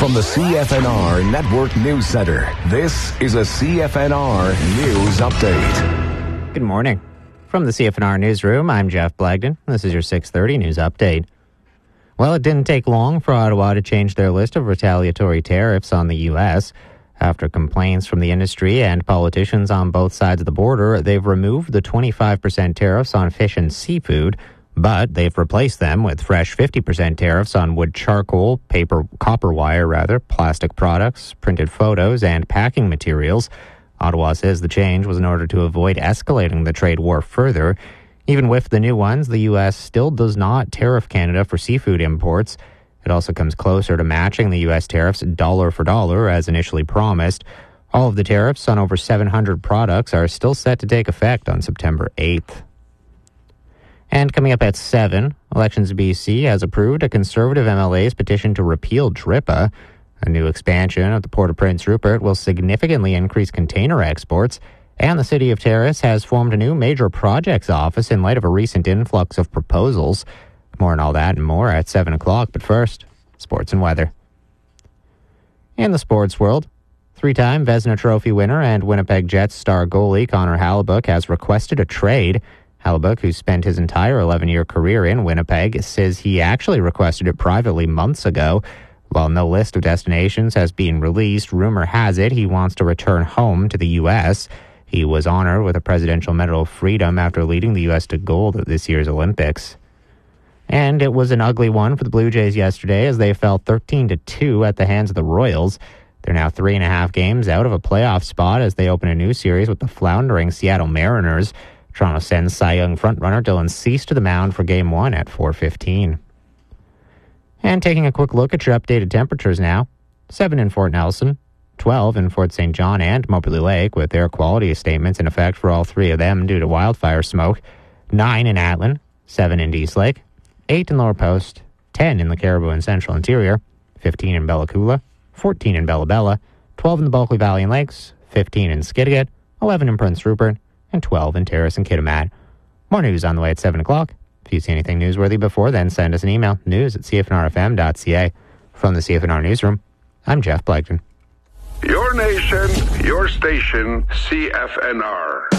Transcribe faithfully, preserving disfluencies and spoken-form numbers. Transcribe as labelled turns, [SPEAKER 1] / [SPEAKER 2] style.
[SPEAKER 1] From the C F N R Network News Center, this is a C F N R News Update.
[SPEAKER 2] Good morning. From the C F N R Newsroom, I'm Jeff Blagden. This is your six thirty News Update. Well, it didn't take long for Ottawa to change their list of retaliatory tariffs on the U S. After complaints from the industry and politicians on both sides of the border, they've removed the twenty-five percent tariffs on fish and seafood, but they've replaced them with fresh fifty percent tariffs on wood charcoal, paper, copper wire rather, plastic products, printed photos, and packing materials. Ottawa says the change was in order to avoid escalating the trade war further. Even with the new ones, the U S still does not tariff Canada for seafood imports. It also comes closer to matching the U S tariffs dollar for dollar as initially promised. All of the tariffs on over seven hundred products are still set to take effect on September eighth. And coming up at seven, Elections B C has approved a Conservative M L A's petition to repeal DRIPA. A new expansion of the Port of Prince Rupert will significantly increase container exports, and the City of Terrace has formed a new major projects office in light of a recent influx of proposals. More on all that and more at seven o'clock, but first, sports and weather. In the sports world, three-time Vezina Trophy winner and Winnipeg Jets star goalie Connor Hellebuyck has requested a trade. Hellebuyck, who spent his entire eleven-year career in Winnipeg, says he actually requested it privately months ago. While no list of destinations has been released, rumor has it he wants to return home to the U S. He was honored with a Presidential Medal of Freedom after leading the U S to gold at this year's Olympics. And it was an ugly one for the Blue Jays yesterday as they fell thirteen to two at the hands of the Royals. They're now three and a half games out of a playoff spot as they open a new series with the floundering Seattle Mariners. Toronto sends Cy Young frontrunner Dylan Cease to the mound for Game one at four fifteen. And taking a quick look at your updated temperatures now. seven in Fort Nelson, twelve in Fort Saint John and Moberly Lake, with air quality statements in effect for all three of them due to wildfire smoke. nine in Atlin, seven in East Lake, eight in Lower Post, ten in the Caribou and Central Interior, fifteen in Bella Coola, fourteen in Bella Bella, twelve in the Bulkley Valley and Lakes, fifteen in Skidegate, eleven in Prince Rupert, and twelve in Terrace and Kitimat. More news on the way at seven o'clock. If you see anything newsworthy before then, send us an email, news at c f n r f m dot c a. From the C F N R Newsroom, I'm Jeff Blagden.
[SPEAKER 3] Your nation, your station, C F N R.